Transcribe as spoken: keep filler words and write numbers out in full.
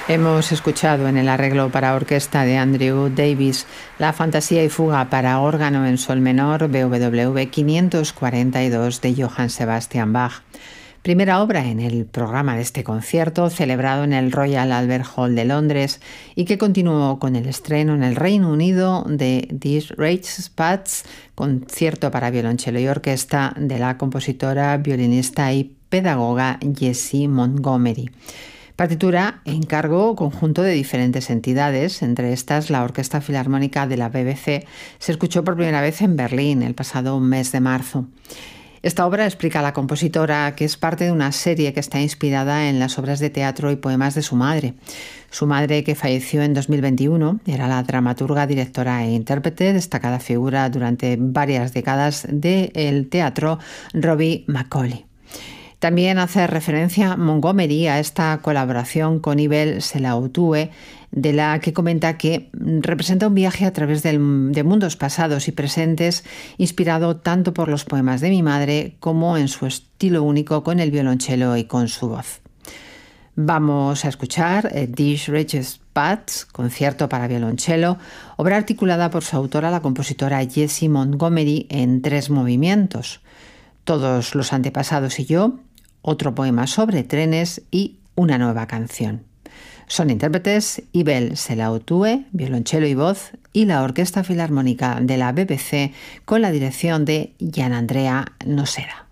Hemos escuchado en el arreglo para orquesta de Andrew Davis la Fantasía y Fuga para órgano en sol menor B W V quinientos cuarenta y dos de Johann Sebastian Bach. Primera obra en el programa de este concierto, celebrado en el Royal Albert Hall de Londres y que continuó con el estreno en el Reino Unido de These Rage Spats, concierto para violonchelo y orquesta de la compositora, violinista y pedagoga Jessie Montgomery. Partitura encargo conjunto de diferentes entidades, entre estas la Orquesta Filarmónica de la B B C, se escuchó por primera vez en Berlín el pasado mes de marzo. Esta obra, explica la compositora, que es parte de una serie que está inspirada en las obras de teatro y poemas de su madre. Su madre, que falleció en dos mil veintiuno, era la dramaturga, directora e intérprete, destacada figura durante varias décadas del teatro, Robbie McCauley. También hace referencia Montgomery a esta colaboración con Ibel Selautue, de la que comenta que representa un viaje a través del, de mundos pasados y presentes, inspirado tanto por los poemas de mi madre como en su estilo único con el violonchelo y con su voz. Vamos a escuchar eh, These Rage Spats, concierto para violonchelo, obra articulada por su autora, la compositora Jessie Montgomery, en tres movimientos: Todos los antepasados y yo, otro poema sobre trenes y una nueva canción. Son intérpretes Ibel Selautue, violonchelo y voz, y la Orquesta Filarmónica de la B B C con la dirección de Gian Andrea Nosera.